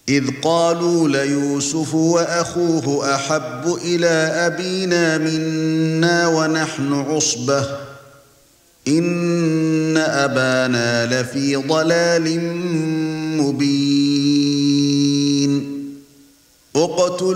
إذ قالوا ليوسف وأخوه أحب إلى أبينا منا ونحن عصبة إن أبانا لفي ضلال مبين